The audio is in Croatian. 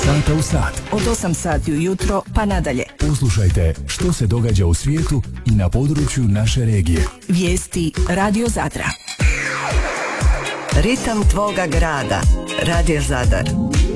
sata u sat. Od 8 sati ujutro pa nadalje. Uslušajte što se događa u svijetu i na području naše regije. Vijesti Radio Zadra. Ritam tvoga grada. Radio Zadar.